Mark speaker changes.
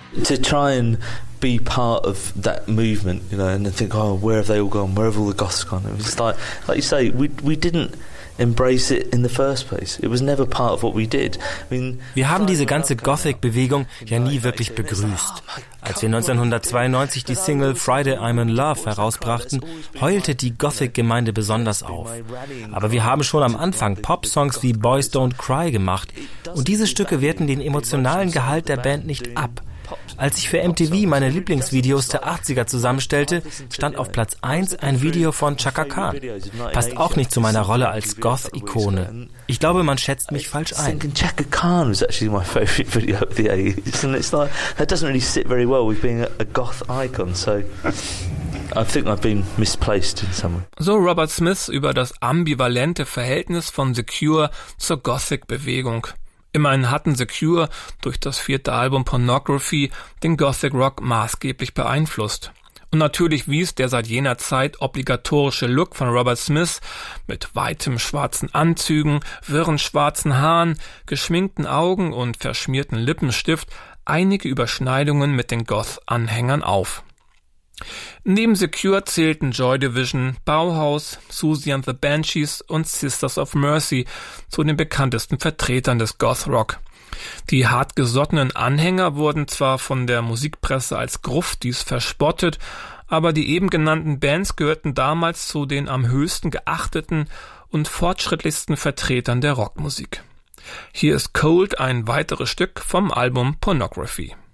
Speaker 1: To try and be part of that movement, you know, and then think, oh, where have they all gone? Where have all the goths gone? It was like you say, we didn't embrace it in the first place. It was never part of what we did. I mean,
Speaker 2: wir haben diese ganze Gothic-Bewegung ja nie wirklich begrüßt. Als wir 1992 die Single Friday I'm in Love herausbrachten, heulte die Gothic-Gemeinde besonders auf. Aber wir haben schon am Anfang Pop-Songs wie Boys Don't Cry gemacht. Und diese Stücke werten den emotionalen Gehalt der Band nicht ab. Als ich für MTV meine Lieblingsvideos der 80er zusammenstellte, stand auf Platz 1 ein Video von Chaka Khan. Passt auch nicht zu meiner Rolle als Goth-Ikone. Ich glaube, man schätzt mich falsch ein.
Speaker 1: Chaka Khan was actually my favorite video of the 80s, and it's like that doesn't really sit very well with being a goth icon. So I think I've been misplaced in some way.
Speaker 3: So Robert Smith über das ambivalente Verhältnis von The Cure zur Gothic-Bewegung. Immerhin hatten The Cure durch das 4. Album Pornography den Gothic Rock maßgeblich beeinflusst. Und natürlich wies der seit jener Zeit obligatorische Look von Robert Smith mit weitem schwarzen Anzügen, wirren schwarzen Haaren, geschminkten Augen und verschmierten Lippenstift einige Überschneidungen mit den Goth-Anhängern auf. Neben The Cure zählten Joy Division, Bauhaus, Siouxsie and the Banshees und Sisters of Mercy zu den bekanntesten Vertretern des Goth-Rock. Die hartgesottenen Anhänger wurden zwar von der Musikpresse als Gruftis verspottet, aber die eben genannten Bands gehörten damals zu den am höchsten geachteten und fortschrittlichsten Vertretern der Rockmusik. Hier ist Cold ein weiteres Stück vom Album Pornography.